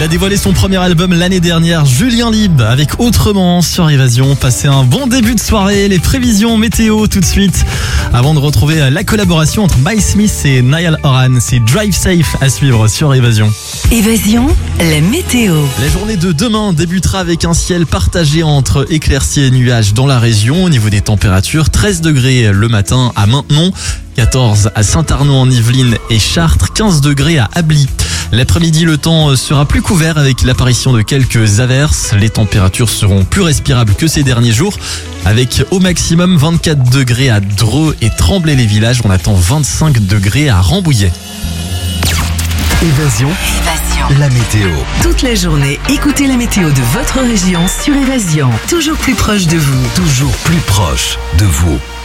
Il a dévoilé son premier album l'année dernière, Julien Lieb, avec Autrement sur Évasion. Passez un bon début de soirée, les prévisions météo tout de suite. Avant de retrouver la collaboration entre Mike Smith et Niall Horan, c'est Drive Safe à suivre sur Évasion. Évasion, la météo. La journée de demain débutera avec un ciel partagé entre éclaircies et nuages dans la région. Au niveau des températures, 13 degrés le matin à Maintenon, 14 à Saint-Arnaud en Yvelines et Chartres, 15 degrés à Ably. L'après-midi, le temps sera plus couvert avec l'apparition de quelques averses. Les températures seront plus respirables que ces derniers jours, avec au maximum 24 degrés à Dreux et Tremblay-les-Villages. On attend 25 degrés à Rambouillet. Évasion, la météo. Toute la journée, écoutez la météo de votre région sur Évasion. Toujours plus proche de vous. Toujours plus proche de vous.